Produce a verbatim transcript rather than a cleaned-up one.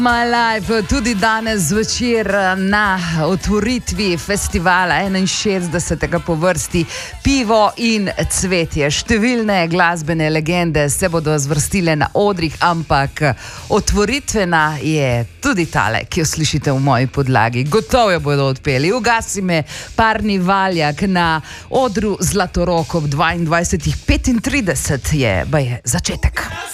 My Life tudi danes zvečer na otvoritvi festivala enainšestdesetega po vrsti Pivo in cvetje. Številne glasbene legende se bodo zvrstile na odrih, ampak otvoritvena je tudi tale, ki jo slišite v moji podlagi. Gotovo jo bodo odpeli. Ugasi me Parni Valjak na odru Zlatorog ob dvaindvajsetih petintrideset je, ba je začetek.